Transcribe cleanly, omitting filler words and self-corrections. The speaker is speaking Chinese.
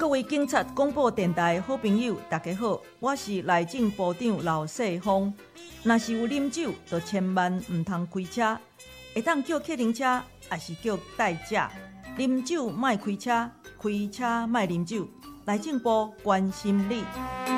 各位警察广播电台好朋友，大家好，我是内政部长老世芳。若是有啉酒，就千万唔通开车，会当叫客人车，也是叫代驾。啉酒莫开车，开车莫啉酒。内政部关心你。